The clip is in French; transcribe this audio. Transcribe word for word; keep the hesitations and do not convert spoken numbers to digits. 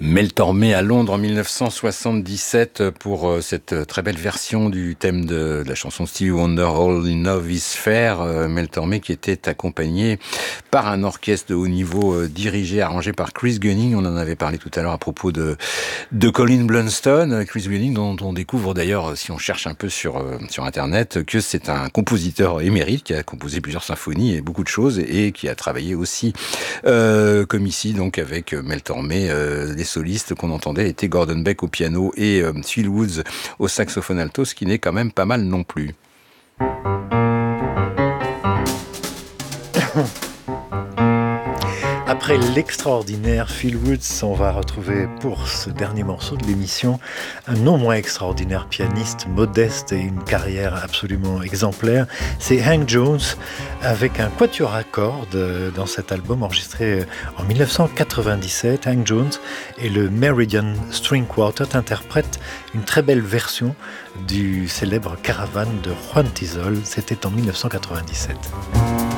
Mel Tormé à Londres en mille neuf cent soixante-dix-sept pour cette très belle version du thème de la chanson Stevie Wonder, All in Love is Fair. Mel Tormé qui était accompagné par un orchestre de haut niveau dirigé, arrangé par Chris Gunning. On en avait parlé tout à l'heure à propos de, de Colin Blunstone. Chris Gunning dont on découvre d'ailleurs, si on cherche un peu sur, sur Internet, que c'est un compositeur émérite qui a composé plusieurs symphonies et beaucoup de choses et qui a travaillé aussi, euh, comme ici, donc avec Mel Tormé, euh, les solistes qu'on entendait étaient Gordon Beck au piano et euh, Phil Woods au saxophone alto, ce qui n'est quand même pas mal non plus. Après l'extraordinaire Phil Woods, on va retrouver pour ce dernier morceau de l'émission un non moins extraordinaire pianiste, modeste et une carrière absolument exemplaire. C'est Hank Jones avec un quatuor à cordes dans cet album enregistré en dix-neuf cent quatre-vingt-dix-sept. Hank Jones et le Meridian String Quartet interprètent une très belle version du célèbre Caravane de Juan Tizol. C'était en dix-neuf cent quatre-vingt-dix-sept.